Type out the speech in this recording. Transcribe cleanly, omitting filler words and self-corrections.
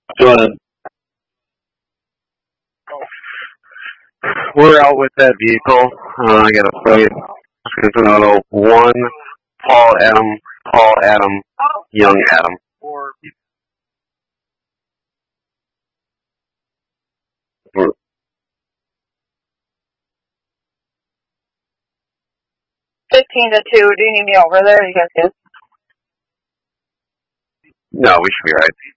Go ahead. We're out with that vehicle. I got a plate. It's another one. Paul Adam, young Adam. 15 to 2. Do you need me over there? You guys good? No, we should be right.